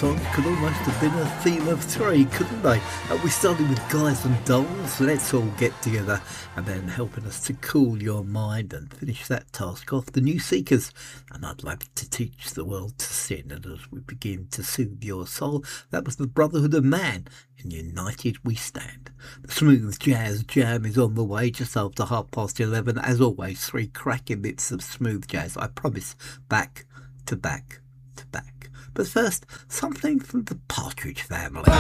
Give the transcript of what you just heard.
song could almost have been a theme of three, couldn't they? We started with Guys and Dolls, Let's All Get Together, and then helping us to cool your mind and finish that task off, The New Seekers, and I'd like to teach the world to sin. And as we begin to soothe your soul, that was the Brotherhood of Man, in United We Stand. The Smooth Jazz Jam is on the way just after 11:30. As always, three cracking bits of smooth jazz, I promise, back to back to back. But first, something from the Partridge Family.